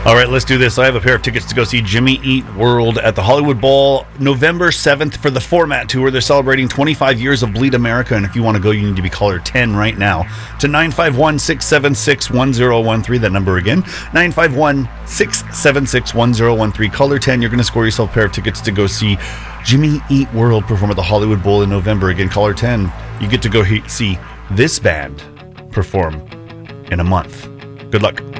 All right, let's do this. I have a pair of tickets to go see Jimmy Eat World at the Hollywood Bowl November 7th for the Format Tour. They're celebrating 25 years of Bleed America, and if you want to go, you need to be caller 10 right now to 951-676-1013. That number again, 951-676-1013. Caller 10, you're going to score yourself a pair of tickets to go see Jimmy Eat World perform at the Hollywood Bowl in November. Again, caller 10, you get to go see this band perform in a month. Good luck.